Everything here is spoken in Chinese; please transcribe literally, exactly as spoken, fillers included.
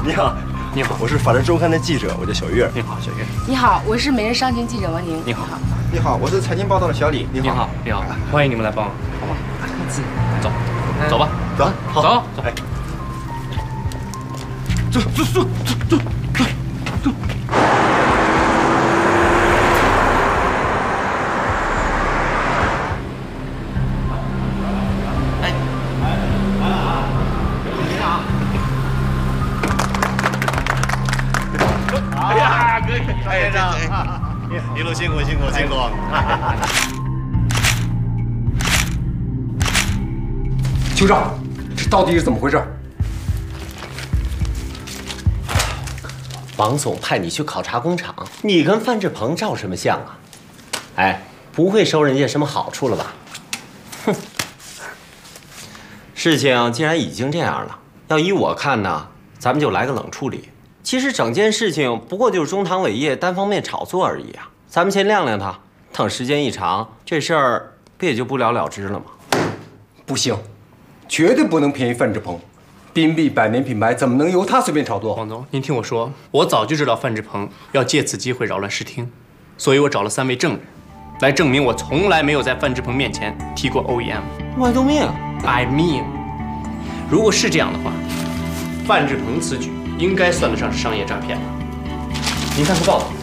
你好， 你好， 我是《法制周刊》的记者，我叫小月。 你好，小月。 你好，我是《每日商情》记者王宁。 你好， 你好，我是财经报道的小李。 你好，你好，欢迎你们来帮我，好吗？走，走吧， 走，好， 走，走。 哎，走走走走走走走。 哎， 哎呀，可以，张先生，一路辛苦辛苦辛苦。 酋长，这到底是怎么回事？ 王总派你去考察工厂，你跟范志鹏照什么相啊？哎，不会收人家什么好处了吧？哼！事情既然已经这样了，要依我看呢，咱们就来个冷处理。其实整件事情不过就是中堂伟业单方面炒作而已啊，咱们先晾晾他，等时间一长，这事儿不也就不了了之了吗？ 不行，绝对不能便宜范志鹏。宾利百年品牌怎么能由他随便炒作？ 王总，您听我说，我早就知道范志鹏要借此机会扰乱视听，所以我找了三位证人，来证明我从来没有在范志鹏面前提过 O E M。 外动命 I mean， 如果是这样的话，范志鹏此举应该算得上是商业诈骗了。您看看报道。